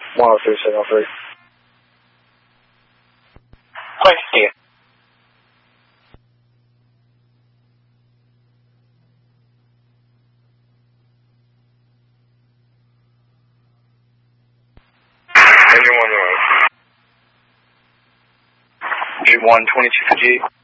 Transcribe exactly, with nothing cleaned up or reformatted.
one oh three, signal three. Place D. Engine one noise. Eight one twenty two fifty eight.